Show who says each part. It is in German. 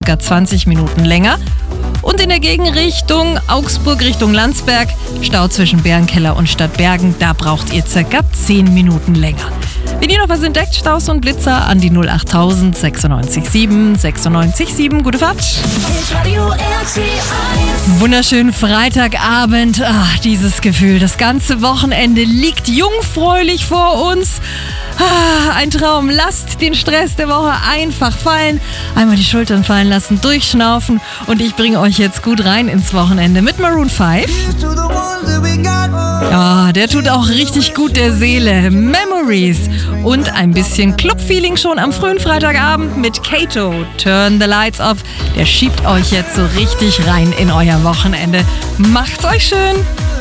Speaker 1: circa 20 Minuten länger. Und in der Gegenrichtung Augsburg Richtung Landsberg, Stau zwischen Bärenkeller und Stadtbergen, da braucht ihr circa 10 Minuten länger. Wenn ihr noch was entdeckt, Staus und Blitzer an die 08000 96 7. Gute Fahrt! Wunderschönen Freitagabend. Ach, dieses Gefühl, das ganze Wochenende liegt jungfräulich vor uns. Ein Traum. Lasst den Stress der Woche einfach fallen. Einmal die Schultern fallen lassen, durchschnaufen. Und ich bringe euch jetzt gut rein ins Wochenende mit Maroon 5. Ja, der tut auch richtig gut der Seele. Memories. Und ein bisschen Club-Feeling schon am frühen Freitagabend mit Kato. Turn the Lights Off. Der schiebt euch jetzt so richtig rein in euer Wochenende. Macht's euch schön.